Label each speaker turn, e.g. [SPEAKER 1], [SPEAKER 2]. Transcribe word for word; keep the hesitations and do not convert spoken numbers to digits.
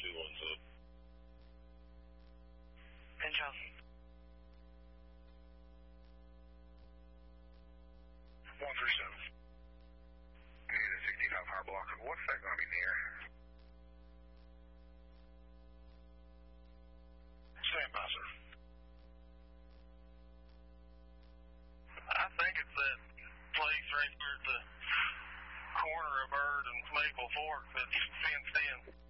[SPEAKER 1] new ones up.
[SPEAKER 2] And John.
[SPEAKER 3] one three seven. We need a sixty-five high block. What's that going to be near?
[SPEAKER 1] Stand by, sir.
[SPEAKER 2] I think it's that place right there at the corner of Bird and Maple Fork that's fenced in.